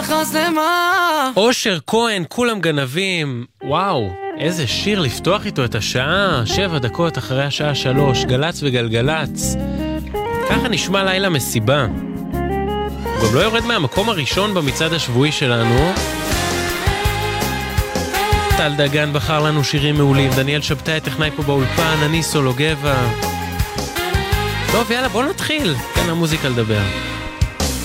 יחס למה? אושר כהן, כולם גנבים. וואו, איזה שיר לפתוח איתו את השעה. 7 דקות אחרי השעה 3, גלץ וגלגלץ. ככה נשמע לילה מסיבה. גם לא יורד מהמקום הראשון במצעד השבועי שלנו. טל דגן בחר לנו שירים מעולים, דניאל שבתאי טכנאי פה באולפן, אני סולו גבע. טוב, יאללה, בוא נתחיל. כאן המוזיקה לדבר.